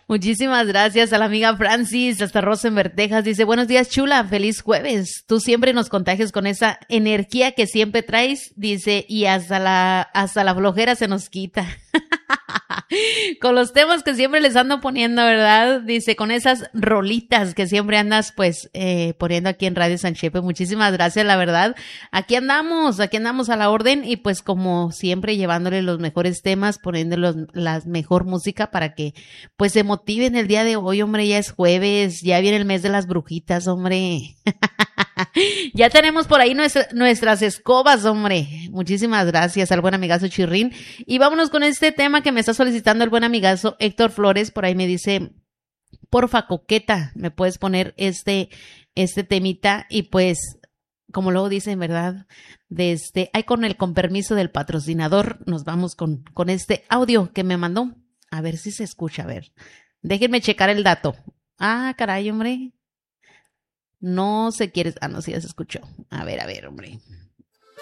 Muchísimas gracias a la amiga Francis, hasta Rosenberg, Texas. Dice, buenos días, chula, feliz jueves. Tú siempre nos contagias con esa energía que siempre traes, dice, y hasta la flojera se nos quita. Con los temas que siempre les ando poniendo, ¿verdad? Dice, con esas rolitas que siempre andas, pues, poniendo aquí en Radio San Chepe. Muchísimas gracias, la verdad. Aquí andamos a la orden y pues como siempre llevándole los mejores temas, poniéndoles la mejor música para que pues se motiven el día de hoy, hombre. Ya es jueves, ya viene el mes de las brujitas, hombre. Ya tenemos por ahí nuestras escobas, hombre. Muchísimas gracias al buen amigazo Chirrín. Y vámonos con este tema que me está solicitando el buen amigazo Héctor Flores. Por ahí me dice, porfa, coqueta, me puedes poner este temita. Y pues, como luego dicen, ¿verdad? Con permiso del patrocinador, nos vamos con este audio que me mandó. A ver si se escucha, a ver. Déjenme checar el dato. Ah, caray, hombre. No se quiere. Ah, no, sí, ya se escuchó. A ver, hombre.